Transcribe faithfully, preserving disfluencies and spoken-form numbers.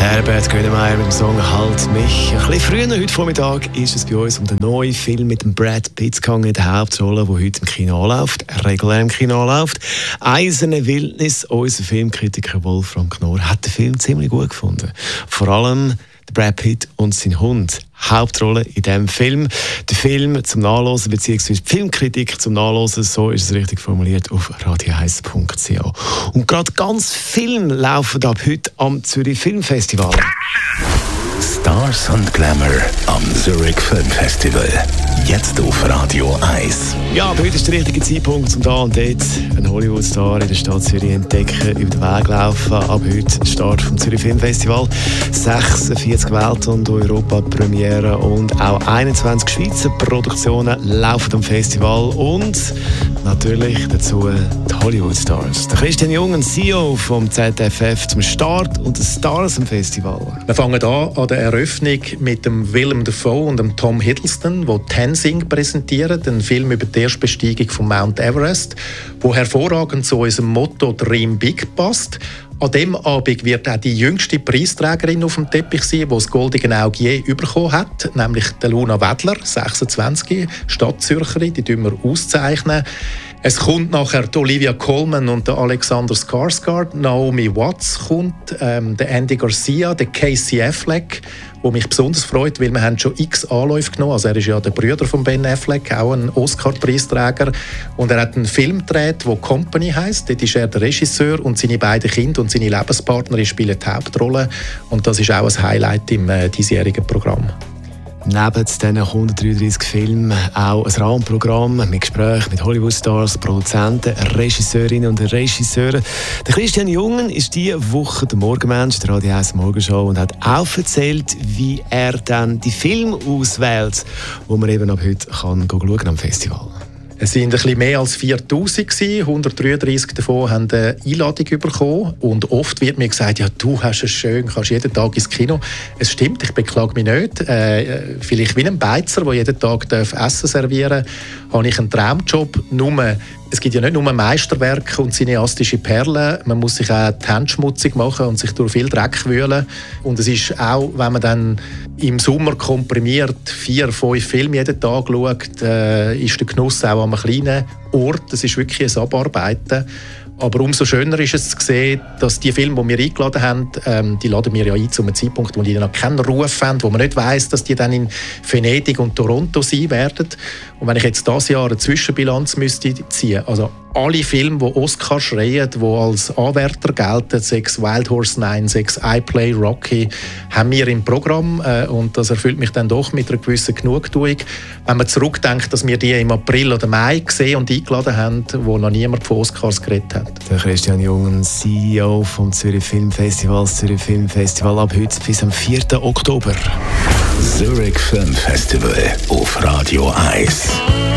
Herbert Grönemeyer mit dem Song «Halt mich». Ein bisschen früher, heute Vormittag, ist es bei uns um den neuen Film mit dem Brad Pitt gegangen, in der Hauptrolle, der heute im Kino läuft, regulär im Kino läuft. «Eiserne Wildnis», unser Filmkritiker Wolfram Knorr hat den Film ziemlich gut gefunden. Vor allem Brad Pitt und sein Hund. Hauptrolle in diesem Film. Der Film zum Nachlesen, beziehungsweise die Filmkritik zum Nachlesen, so ist es richtig formuliert, auf radio eins punkt c h. Und gerade ganz Filme laufen ab heute am Zürich Filmfestival. Stars und Glamour am Zurich Filmfestival. Jetzt auf Radio eins. Ja, aber heute ist der richtige Zeitpunkt, um da und dort einen Hollywood-Star in der Stadt Zürich entdecken, über den Weg laufen. Ab heute Start vom Zürich Filmfestival. sechsundvierzig Welt- und Europa-Premiere und auch einundzwanzig Schweizer Produktionen laufen am Festival. Und natürlich dazu die Hollywood-Stars. Der Christian Jung, C E O vom Z F F, zum Start und den Stars am Festival. Wir fangen an an der Eröffnung mit dem Willem Dafoe und dem Tom Hiddleston, die Tenzing präsentieren, einen Film über die Erstbesteigung von Mount Everest, wo hervorragend zu unserem Motto «Dream Big» passt. An diesem Abend wird auch die jüngste Preisträgerin auf dem Teppich sein, die das Goldene Auge je bekommen hat, nämlich die Luna Wedler, sechsundzwanzig, Stadtzürcherin, die wir auszeichnen. Es kommt nachher die Olivia Colman und der Alexander Skarsgård, Naomi Watts kommt, ähm, der Andy Garcia, der Casey Affleck, wo mich besonders freut, weil wir haben schon x Anläufe genommen. Also er ist ja der Bruder von Ben Affleck, auch ein Oscar-Preisträger. Und er hat einen Film gedreht, der «Company» heisst. Dort ist er der Regisseur und seine beiden Kinder und seine Lebenspartnerin spielen die Hauptrolle. Und das ist auch ein Highlight im äh, diesjährigen Programm. Neben diesen hundertdreiunddreißig Filmen auch ein Rahmenprogramm mit Gesprächen mit Hollywood-Stars, Produzenten, Regisseurinnen und Regisseuren. Der Christian Jungen ist diese Woche der Morgenmensch der Radio eins Morgenshow und hat auch erzählt, wie er dann die Filme auswählt, wo man eben ab heute kann schauen am Festival. Es waren ein bisschen mehr als viertausend, hundertdreiunddreißig davon haben eine Einladung bekommen. Und oft wird mir gesagt, ja, du hast es schön, kannst jeden Tag ins Kino. Es stimmt, ich beklage mich nicht. Äh, vielleicht wie ein Beizer, der jeden Tag Essen servieren darf, habe ich einen Traumjob. Nur, es gibt ja nicht nur Meisterwerke und cineastische Perlen, man muss sich auch die Hände schmutzig machen und sich durch viel Dreck wühlen. Und es ist auch, wenn man dann im Sommer komprimiert vier, fünf Filme jeden Tag schaut, äh, ist der Genuss auch an einem kleinen Ort. Es ist wirklich ein Abarbeiten. Aber umso schöner ist es zu sehen, dass die Filme, die wir eingeladen haben, ähm, die laden wir ja ein zu einem Zeitpunkt, wo die noch keinen Ruf haben, wo man nicht weiss, dass die dann in Venedig und Toronto sein werden. Und wenn ich jetzt dieses Jahr eine Zwischenbilanz müsste ziehen, also alle Filme, die Oscar schreien, die als Anwärter gelten, sechs Wild Horse neun, sechs I Play, Rocky, haben wir im Programm. Äh, und das erfüllt mich dann doch mit einer gewissen Genugtuung. Wenn man zurückdenkt, dass wir die im April oder Mai gesehen und eingeladen haben, wo noch niemand von Oscars geredet hat. Der Christian Jungen, C E O vom Zürich Filmfestival, Zürich Filmfestival ab heute bis am vierten Oktober. Zurich Filmfestival auf Radio eins.